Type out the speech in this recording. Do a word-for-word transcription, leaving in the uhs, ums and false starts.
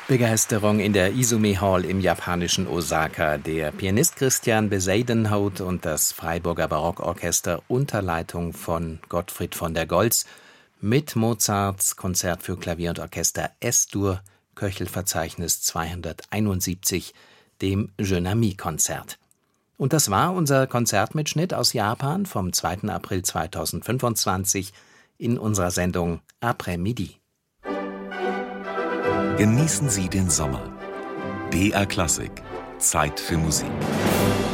Begeisterung in der Izumi Hall im japanischen Osaka. Der Pianist Christian Bezuidenhout und das Freiburger Barockorchester unter Leitung von Gottfried von der Goltz mit Mozarts Konzert für Klavier und Orchester Es-Dur, Köchelverzeichnis zweihunderteinundsiebzig, dem Jeune Ami-Konzert. Und das war unser Konzertmitschnitt aus Japan vom zweiten April zweitausendfünfundzwanzig in unserer Sendung Après Midi. Genießen Sie den Sommer. B R Klassik. Zeit für Musik.